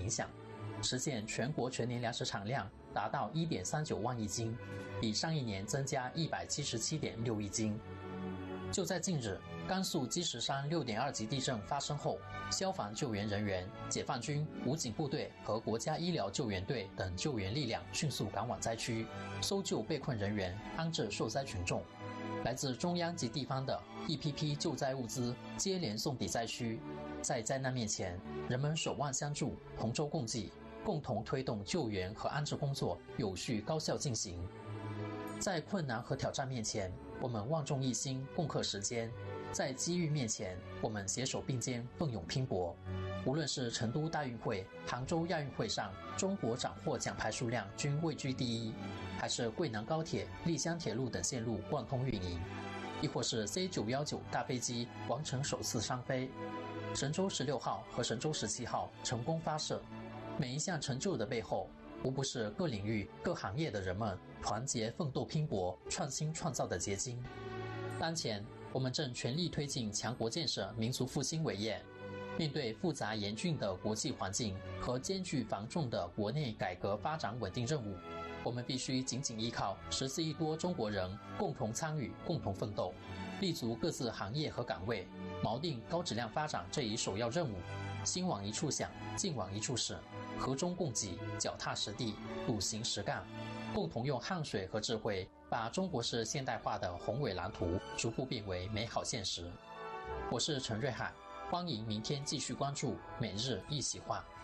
影响，实现全国全年粮食产量达到 1.39 万亿斤，比上一年增加 177.6 亿斤。就在近日，甘肃积石山 6.2 级地震发生后，消防救援人员、解放军、武警部队和国家医疗救援队等救援力量迅速赶往灾区，搜救被困人员，安置受灾群众。来自中央及地方的一批批救灾物资接连送抵灾区，在灾难面前，人们守望相助，同舟共济，共同推动救援和安置工作有序高效进行。在困难和挑战面前，我们万众一心，共克时艰；在机遇面前，我们携手并肩，奋勇拼搏。无论是成都大运会、杭州亚运会上中国斩获奖牌数量均位居第一，还是桂南高铁、丽湘铁路等线路贯通运营，亦或是 C919 大飞机完成首次商飞，神舟16号和神舟17号成功发射，每一项成就的背后，无不是各领域、各行业的人们团结奋斗拼搏、创新创造的结晶。当前，我们正全力推进强国建设、民族复兴伟业。面对复杂严峻的国际环境和艰巨繁重的国内改革发展稳定任务，我们必须紧紧依靠14亿多中国人共同参与、共同奋斗，立足各自行业和岗位，锚定高质量发展这一首要任务，心往一处想，劲往一处使，和衷共济，脚踏实地，笃行实干，共同用汗水和智慧，把中国式现代化的宏伟蓝图逐步变为美好现实。我是陈瑞海，欢迎明天继续关注每日一席话。